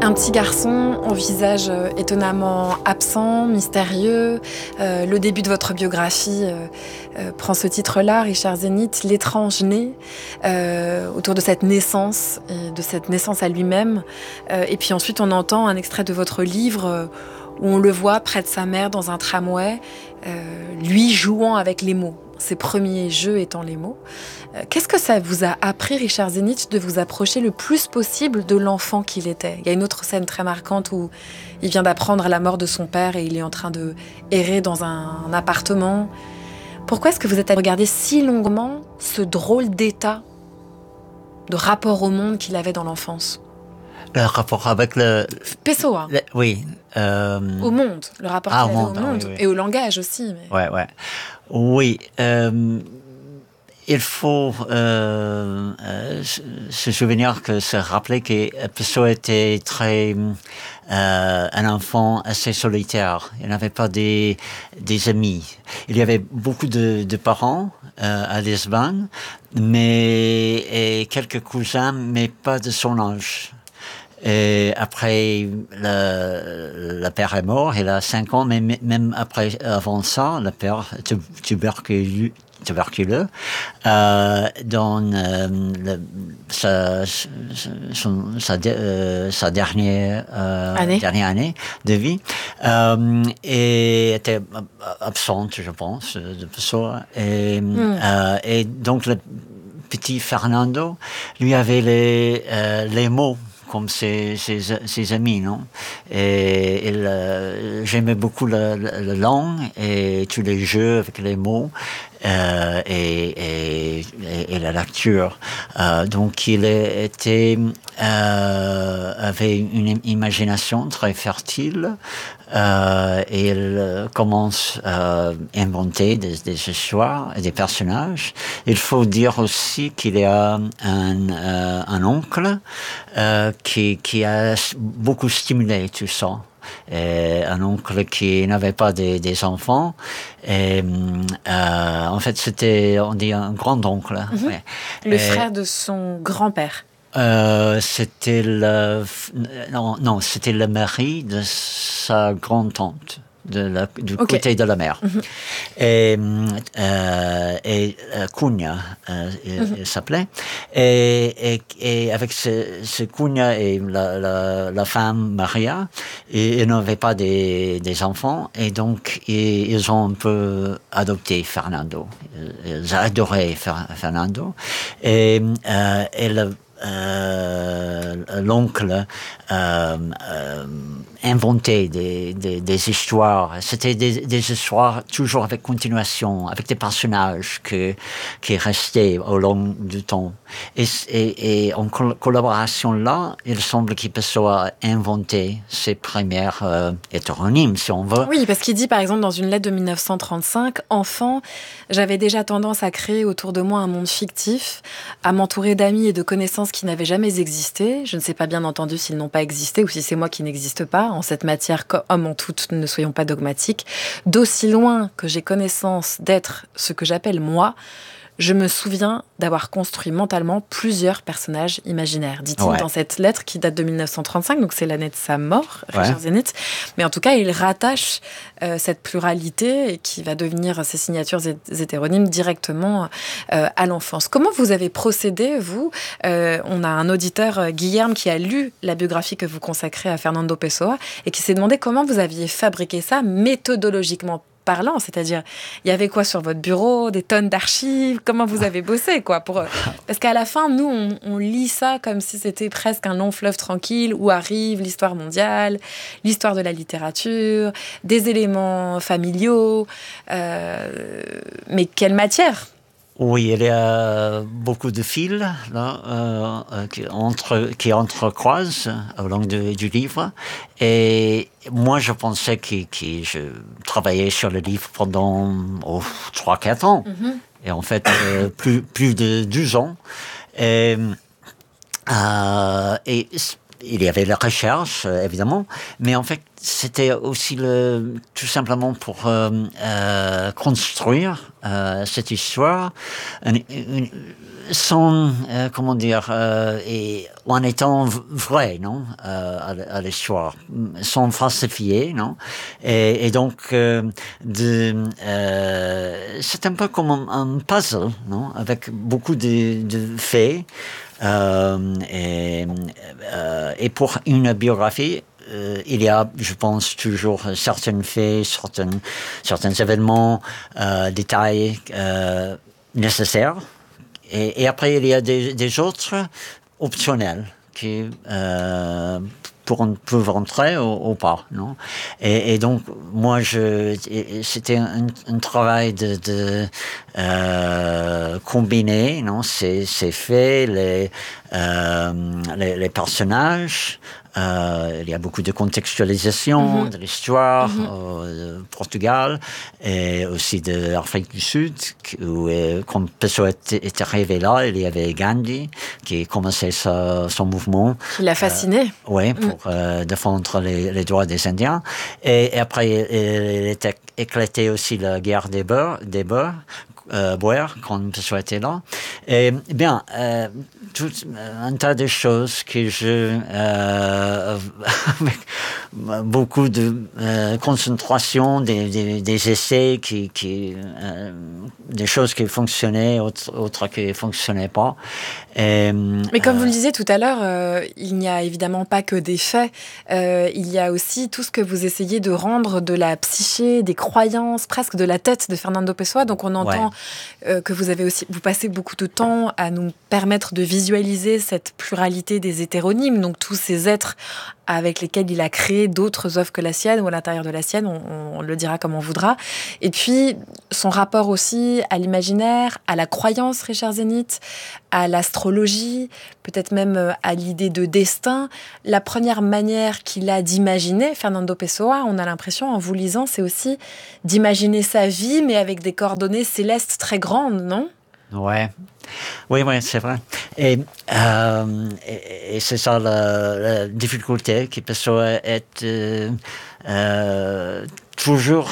Un petit garçon au visage étonnamment absent, mystérieux. Le début de votre biographie prend ce titre-là, Richard Zenit, L'étrange né, autour de cette naissance et de cette naissance à lui-même. Et puis ensuite, on entend un extrait de votre livre où on le voit près de sa mère dans un tramway, lui jouant avec les mots, ses premiers jeux étant les mots. Qu'est-ce que ça vous a appris, Richard Zenit, de vous approcher le plus possible de l'enfant qu'il était ? Il y a une autre scène très marquante où il vient d'apprendre la mort de son père et il est en train de errer dans un appartement. Pourquoi est-ce que vous êtes allé regarder si longuement ce drôle d'état de rapport au monde qu'il avait dans l'enfance ? Le rapport avec le... Pessoa. Oui. Au monde, le rapport qu'il avait au monde, oui. Et au langage aussi. Mais... Ouais. Oui. Il faut se souvenir se rappeler que Pessoa était un enfant assez solitaire. Il n'avait pas des amis. Il y avait beaucoup de parents à Lisbonne, et quelques cousins, mais pas de son âge. Et après, le père est mort, il a 5 ans, mais même avant ça, le père tuberculeux, dans sa dernière année de vie, et était absente, je pense, de Pessoa. Et donc, le petit Fernando, lui avait les mots comme ses amis, non? Et j'aimais beaucoup la langue et tous les jeux avec les mots et la lecture. Donc il avait une imagination très fertile. Et il commence à inventer des histoires et des personnages. Il faut dire aussi qu'il y a un oncle qui a beaucoup stimulé tout ça. Et un oncle qui n'avait pas des enfants. Et, en fait, on dit un grand-oncle. Mm-hmm. Ouais. Le frère de son grand-père. C'était c'était le mari de sa grand-tante du côté de la mère. Mm-hmm. Et Cunha, il s'appelait. Et avec ce Cunha et la femme Maria, ils n'avaient pas des enfants, et donc ils ont un peu adopté Fernando. Ils adoraient Fernando. Et l'oncle inventait des histoires. C'était des histoires toujours avec continuation, avec des personnages qui restaient au long du temps. Et en collaboration là, il semble qu'il peut inventer ses premières hétéronymes, si on veut. Oui, parce qu'il dit par exemple dans une lettre de 1935, « Enfant, j'avais déjà tendance à créer autour de moi un monde fictif, à m'entourer d'amis et de connaissances qui n'avaient jamais existé. Je ne sais pas bien entendu s'ils n'ont pas existé ou si c'est moi qui n'existe pas. En cette matière, comme en toute, ne soyons pas dogmatiques. D'aussi loin que j'ai connaissance d'être ce que j'appelle moi, je me souviens d'avoir construit mentalement plusieurs personnages imaginaires, dit-il dans cette lettre qui date de 1935, donc c'est l'année de sa mort, Richard Zenit. Mais en tout cas, il rattache cette pluralité et qui va devenir ses signatures hétéronymes directement à l'enfance. Comment vous avez procédé, vous ? On a un auditeur, Guilherme, qui a lu la biographie que vous consacrez à Fernando Pessoa et qui s'est demandé comment vous aviez fabriqué ça méthodologiquement parlant, c'est-à-dire, il y avait quoi sur votre bureau, des tonnes d'archives, comment vous avez bossé, quoi, parce qu'à la fin, nous, on lit ça comme si c'était presque un long fleuve tranquille où arrive l'histoire mondiale, l'histoire de la littérature, des éléments familiaux, mais quelle matière ? Oui, il y a beaucoup de fils là, qui entrecroisent au long du livre. Et moi, je pensais que je travaillais sur le livre pendant 3-4 ans. Mm-hmm. Et en fait, plus de 12 ans. Et il y avait la recherche, évidemment, mais en fait, c'était aussi tout simplement pour construire cette histoire sans, comment dire, et en étant vrai, non, à l'histoire, sans falsifier, non, et donc c'est un peu comme un puzzle, non, avec beaucoup de faits. Et pour une biographie, il y a, je pense, toujours certains faits, certains événements, détails nécessaires. Et après, il y a des autres optionnels qui peuvent rentrer ou pas, non? Et donc, moi, c'était un travail de combiner, non? Ces faits, les personnages. Il y a beaucoup de contextualisation de l'histoire de Portugal et aussi de l'Afrique du Sud où quand Pessoa était arrivé là, il y avait Gandhi qui commençait son mouvement. Qui l'a fasciné. Oui, pour défendre les droits des Indiens. Et après, il était éclaté aussi la guerre des Boers, quand Pessoa était là. Et bien, tout un tas de choses que avec beaucoup de concentration, des essais des choses qui fonctionnaient, autres qui ne fonctionnaient pas. Mais comme vous le disiez tout à l'heure, il n'y a évidemment pas que des faits. Il y a aussi tout ce que vous essayez de rendre de la psyché, des croyances, presque de la tête de Fernando Pessoa. Donc on entend que vous passez beaucoup de temps à nous permettre de visualiser cette pluralité des hétéronymes, donc tous ces êtres avec lesquels il a créé d'autres œuvres que la sienne ou à l'intérieur de la sienne, on le dira comme on voudra. Et puis, son rapport aussi à l'imaginaire, à la croyance, Richard Zénith, à l'astrologie, peut-être même à l'idée de destin. La première manière qu'il a d'imaginer, Fernando Pessoa, on a l'impression, en vous lisant, c'est aussi d'imaginer sa vie, mais avec des coordonnées célestes très grandes, non ? Oui, c'est vrai. Et c'est ça la difficulté qui peut être toujours.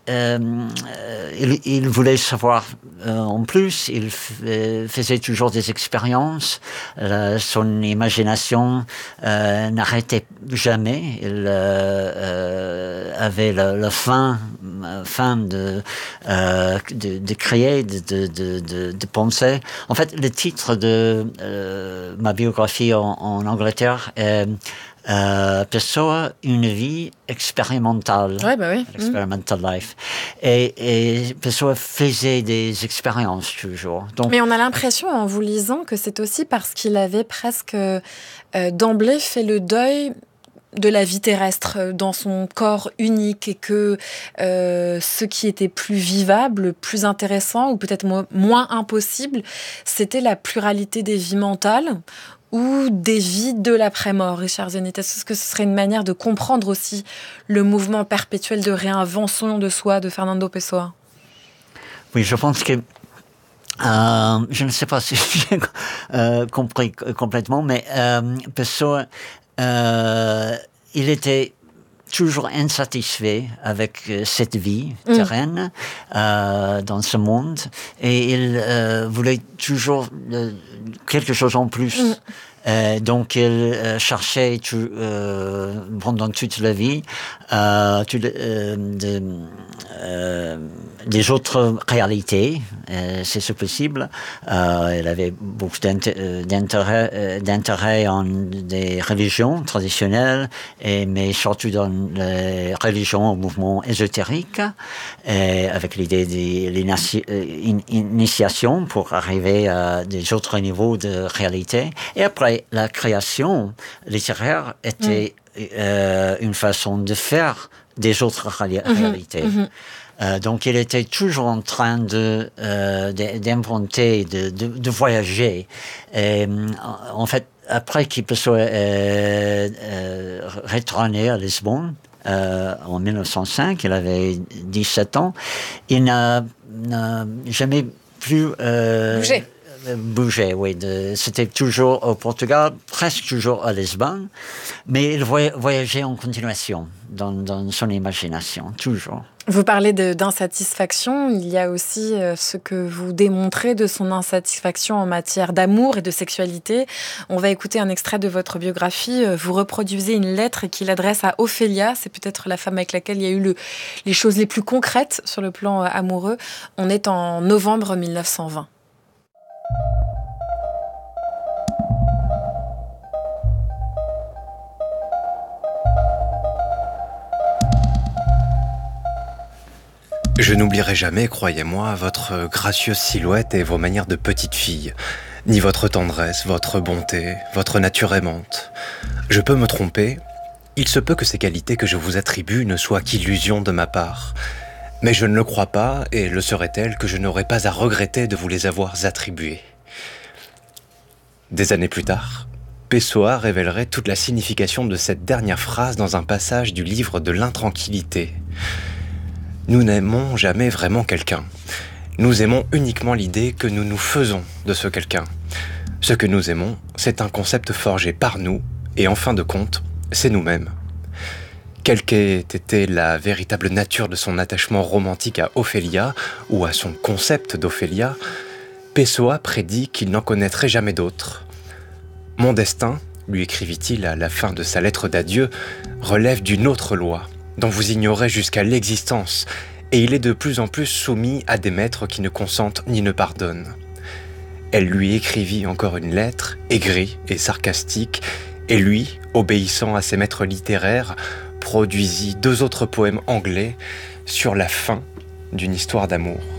Il voulait savoir en plus, il faisait toujours des expériences, son imagination n'arrêtait jamais, il avait la faim de créer, de penser. En fait, le titre de ma biographie en Angleterre est Pessoa, une vie expérimentale. Oui. Experimental life. Et Pessoa faisait des expériences toujours. Donc, mais on a l'impression, en vous lisant, que c'est aussi parce qu'il avait presque d'emblée fait le deuil de la vie terrestre dans son corps unique et que ce qui était plus vivable, plus intéressant ou peut-être moins impossible, c'était la pluralité des vies mentales ou des vies de l'après-mort. Richard Zénith, est-ce que ce serait une manière de comprendre aussi le mouvement perpétuel de réinvention de soi de Fernando Pessoa ? Oui, je pense que je ne sais pas si j'ai compris complètement, mais Pessoa, il était toujours insatisfait avec cette vie terrenne dans ce monde et il voulait toujours quelque chose en plus. Donc il cherchait pendant toute la vie des autres réalités, si c'est possible. Il avait beaucoup d'intérêt en des religions traditionnelles, mais surtout dans les religions au mouvement ésotérique, avec l'idée de l'initiation pour arriver à des autres niveaux de réalité. Et après, la création littéraire était une façon de faire des autres réalités. Donc, il était toujours en train d'inventer, de voyager. Et, en fait, après qu'il soit retourné à Lisbonne, en 1905, il avait 17 ans, il n'a jamais plus bougeait, oui. C'était toujours au Portugal, presque toujours à Lisbonne, mais il voyageait en continuation dans son imagination, toujours. Vous parlez d'insatisfaction, il y a aussi ce que vous démontrez de son insatisfaction en matière d'amour et de sexualité. On va écouter un extrait de votre biographie. Vous reproduisez une lettre qu'il adresse à Ophélia. C'est peut-être la femme avec laquelle il y a eu les choses les plus concrètes sur le plan amoureux. On est en novembre 1920. Je n'oublierai jamais, croyez-moi, votre gracieuse silhouette et vos manières de petite fille, ni votre tendresse, votre bonté, votre nature aimante. Je peux me tromper, il se peut que ces qualités que je vous attribue ne soient qu'illusions de ma part, mais je ne le crois pas et le serait-elle que je n'aurais pas à regretter de vous les avoir attribuées. Des années plus tard, Pessoa révélerait toute la signification de cette dernière phrase dans un passage du livre de l'intranquillité. Nous n'aimons jamais vraiment quelqu'un. Nous aimons uniquement l'idée que nous nous faisons de ce quelqu'un. Ce que nous aimons, c'est un concept forgé par nous, et en fin de compte, c'est nous-mêmes. Quelle qu'ait été la véritable nature de son attachement romantique à Ophélia, ou à son concept d'Ophélia, Pessoa prédit qu'il n'en connaîtrait jamais d'autre. « Mon destin, lui écrivit-il à la fin de sa lettre d'adieu, relève d'une autre loi, dont vous ignorez jusqu'à l'existence, et il est de plus en plus soumis à des maîtres qui ne consentent ni ne pardonnent. » Elle lui écrivit encore une lettre, aigrie et sarcastique, et lui, obéissant à ses maîtres littéraires, produisit 2 autres poèmes anglais sur la fin d'une histoire d'amour.